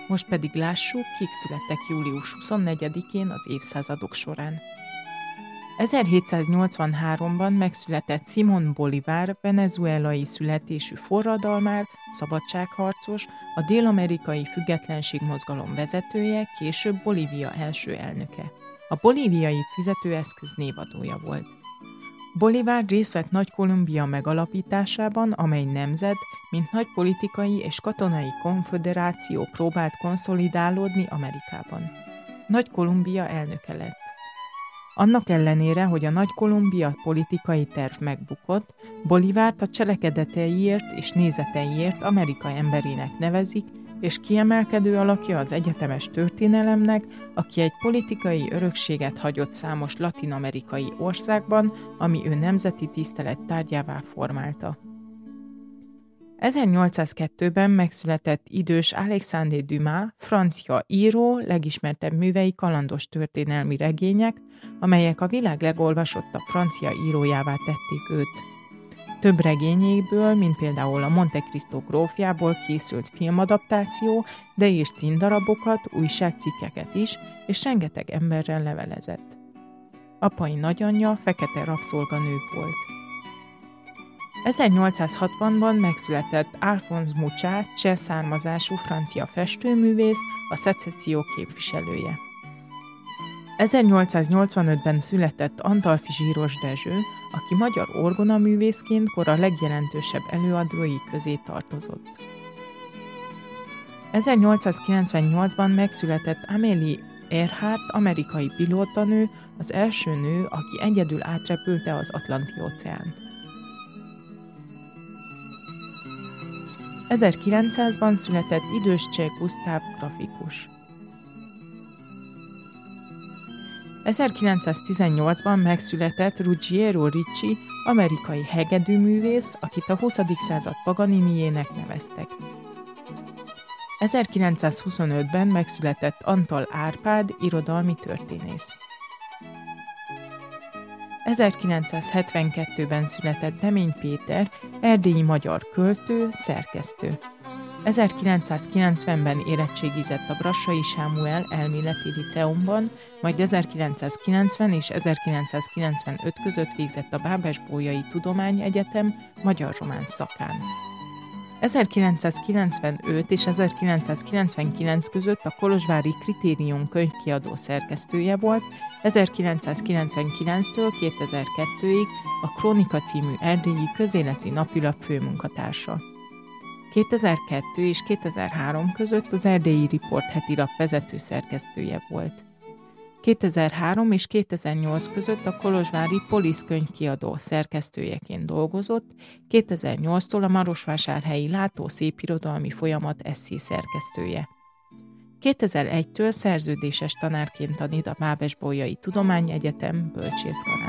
Most pedig lássuk, kik születtek július 24-én az évszázadok során. 1783-ban megszületett Simón Bolívar, venezuelai születésű forradalmár, szabadságharcos, a dél-amerikai függetlenségmozgalom vezetője, később Bolívia első elnöke. A bolíviai fizetőeszköz névadója volt. Bolívar részt vett Nagy-Kolumbia megalapításában, amely nemzet, mint nagy politikai és katonai konföderáció próbált konszolidálódni Amerikában. Nagy-Kolumbia elnöke lett. Annak ellenére, hogy a Nagy-Kolumbia politikai terv megbukott, Bolívárt a cselekedeteiért és nézeteiért Amerika emberének nevezik, és kiemelkedő alakja az egyetemes történelemnek, aki egy politikai örökséget hagyott számos latin-amerikai országban, ami ő nemzeti tisztelet tárgyává formálta. 1802-ben megszületett idős Alexandre Dumas, francia író, legismertebb művei kalandos történelmi regények, amelyek a világ legolvasottabb francia írójává tették őt. Több regényéből, mint például a Monte Cristo grófjából készült filmadaptáció, de írt színdarabokat, újságcikkeket is, és rengeteg emberrel levelezett. Apai nagyanyja fekete rabszolganő volt. 1860-ban megszületett Alphonse Mucha, cseh származású francia festőművész, a szecesszió képviselője. 1885-ben született Antalffy Zsíros Dezső, aki magyar orgonaművészként kora legjelentősebb előadói közé tartozott. 1898-ban megszületett Amélie Earhart, amerikai pilótanő, az első nő, aki egyedül átrepülte az Atlanti-óceánt. 1900-ban született idős cseh Gusztáv grafikus. 1918-ban megszületett Ruggiero Ricci, amerikai hegedűművész, akit a 20. század Paganiniének neveztek. 1925-ben megszületett Antal Árpád, irodalmi történész. 1972-ben született Demény Péter, erdélyi magyar költő, szerkesztő. 1990-ben érettségizett a Brassai Sámuel Elméleti Liceumban, majd 1990 és 1995 között végzett a Bábes-Bolyai Tudományegyetem magyar-román szakán. 1995 és 1999 között a kolozsvári Kritérium könyvkiadó szerkesztője volt, 1999-től 2002-ig a Krónika című erdélyi közéleti napilap főmunkatársa. 2002 és 2003 között az Erdélyi Riport hetilap vezető szerkesztője volt. 2003 és 2008 között a kolozsvári Polisz könyvkiadó szerkesztőjeként dolgozott, 2008-tól a marosvásárhelyi Látó szépirodalmi folyamat esszé szerkesztője. 2001-től szerződéses tanárként tanít a Bábes-Bolyai Tudományegyetem bölcsészkarán.